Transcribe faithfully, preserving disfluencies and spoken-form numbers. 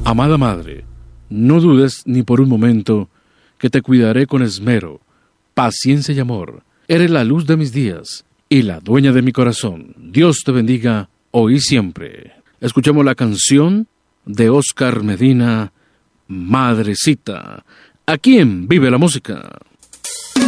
Amada Madre, no dudes ni por un momento que te cuidaré con esmero, paciencia y amor. Eres la luz de mis días y la dueña de mi corazón. Dios te bendiga hoy y siempre. Escuchemos la canción de Oscar Medina, Madrecita, aquí en Vive la Música.